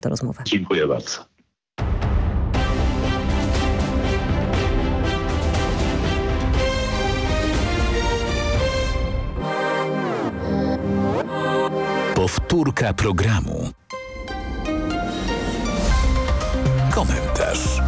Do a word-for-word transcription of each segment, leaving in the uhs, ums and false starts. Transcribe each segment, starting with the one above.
tę rozmowę. Dziękuję bardzo. Powtórka programu. Komentarz.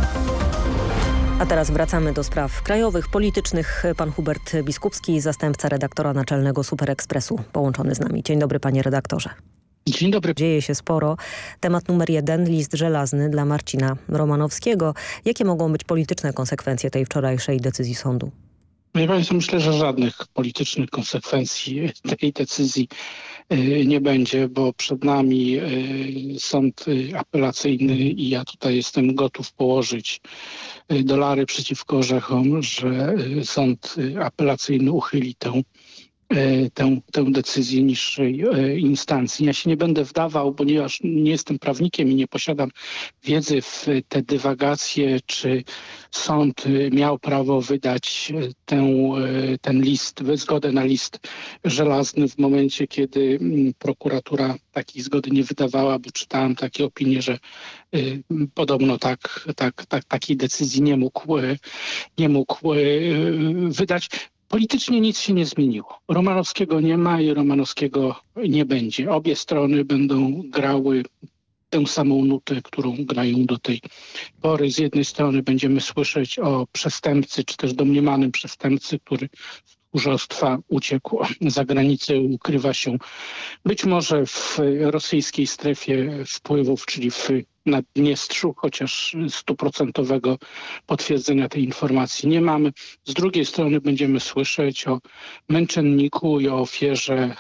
A teraz wracamy do spraw krajowych, politycznych. Pan Hubert Biskupski, zastępca redaktora naczelnego Super Expressu, połączony z nami. Dzień dobry, panie redaktorze. Dzień dobry. Dzieje się sporo. Temat numer jeden, list żelazny dla Marcina Romanowskiego. Jakie mogą być polityczne konsekwencje tej wczorajszej decyzji sądu? Ja Państwo, myślę, że żadnych politycznych konsekwencji tej decyzji nie będzie, bo przed nami sąd apelacyjny i ja tutaj jestem gotów położyć dolary przeciwko orzechom, że sąd apelacyjny uchyli tę Tę, tę decyzję niższej instancji. Ja się nie będę wdawał, ponieważ nie jestem prawnikiem i nie posiadam wiedzy w te dywagacje, czy sąd miał prawo wydać tę, ten list, zgodę na list żelazny w momencie, kiedy prokuratura takiej zgody nie wydawała, bo czytałem takie opinie, że podobno tak, tak, tak, takiej decyzji nie mógł, nie mógł wydać. Politycznie nic się nie zmieniło. Romanowskiego nie ma i Romanowskiego nie będzie. Obie strony będą grały tę samą nutę, którą grają do tej pory. Z jednej strony będziemy słyszeć o przestępcy, czy też domniemanym przestępcy, który z tchórzostwa uciekł za granicę, ukrywa się być może w rosyjskiej strefie wpływów, czyli w Naddniestrzu, chociaż stuprocentowego potwierdzenia tej informacji nie mamy. Z drugiej strony będziemy słyszeć o męczenniku i o ofierze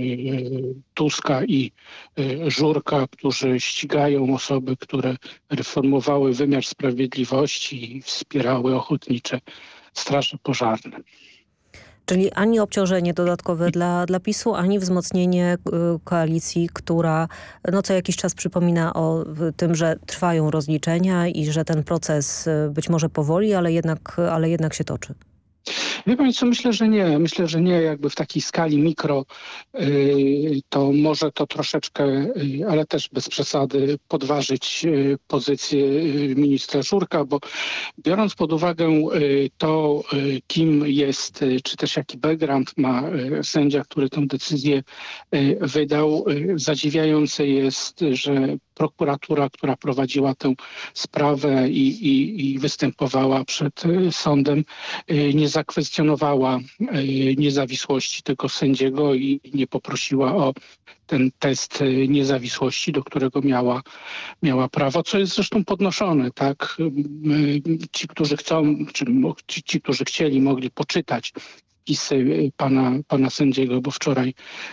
Tuska i Żurka, którzy ścigają osoby, które reformowały wymiar sprawiedliwości i wspierały ochotnicze straże pożarne. Czyli ani obciążenie dodatkowe dla, dla PiSu, ani wzmocnienie y, koalicji, która no, co jakiś czas przypomina o tym, że trwają rozliczenia i że ten proces y, być może powoli, ale jednak, ale jednak się toczy. Wie Państwo, myślę, że nie. Myślę, że nie. Jakby w takiej skali mikro y, to może to troszeczkę, y, ale też bez przesady podważyć y, pozycję y, ministra Żurka, bo biorąc pod uwagę y, to, y, kim jest, y, czy też jaki background ma y, sędzia, który tę decyzję y, wydał, y, zadziwiające jest, że prokuratura, która prowadziła tę sprawę i, i, i występowała przed y, sądem, y, nie zakwestionowała y, niezawisłości tego sędziego i nie poprosiła o ten test y, niezawisłości, do którego miała, miała prawo, co jest zresztą podnoszone, tak? Y, ci, którzy chcą, czy ci, ci, którzy chcieli, mogli poczytać wpisy pana, pana sędziego, bo wczoraj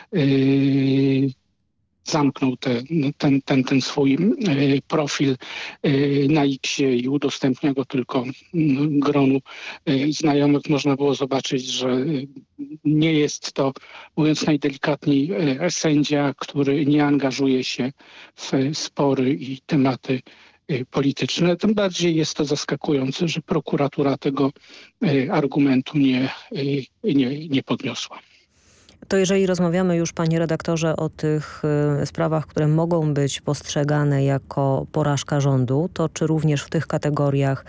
y, zamknął te, ten, ten, ten swój y, profil y, na X-ie i udostępnia go tylko y, gronu y, znajomych. Można było zobaczyć, że y, nie jest to, mówiąc najdelikatniej, y, sędzia, który nie angażuje się w spory i tematy y, polityczne. Tym bardziej jest to zaskakujące, że prokuratura tego y, argumentu nie, y, nie, nie podniosła. To jeżeli rozmawiamy już, panie redaktorze, o tych y, sprawach, które mogą być postrzegane jako porażka rządu, to czy również w tych kategoriach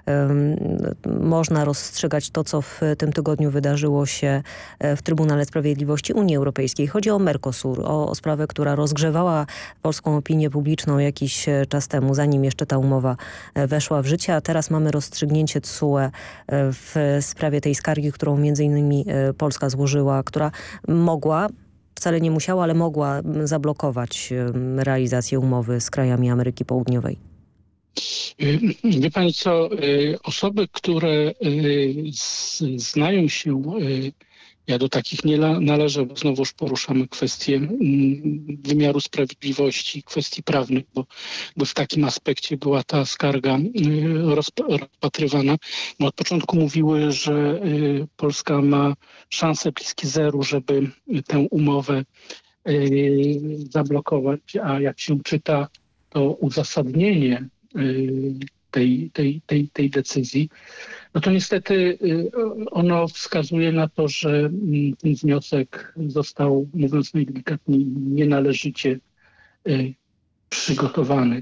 y, można rozstrzygać to, co w tym tygodniu wydarzyło się w Trybunale Sprawiedliwości Unii Europejskiej? Chodzi o Mercosur, o, o sprawę, która rozgrzewała polską opinię publiczną jakiś czas temu, zanim jeszcze ta umowa weszła w życie, a teraz mamy rozstrzygnięcie T S U E w sprawie tej skargi, którą między innymi Polska złożyła, która mogła, wcale nie musiała, ale mogła zablokować realizację umowy z krajami Ameryki Południowej. Wie pani co, osoby, które znają się, ja do takich nie należę, bo znowuż poruszamy kwestię wymiaru sprawiedliwości, kwestii prawnych, bo, bo w takim aspekcie była ta skarga rozpatrywana. No od początku mówiły, że Polska ma szansę bliskie zeru, żeby tę umowę zablokować, a jak się czyta to uzasadnienie tej, tej, tej, tej decyzji, no to niestety ono wskazuje na to, że ten wniosek został, mówiąc najdelikatniej, nienależycie przygotowany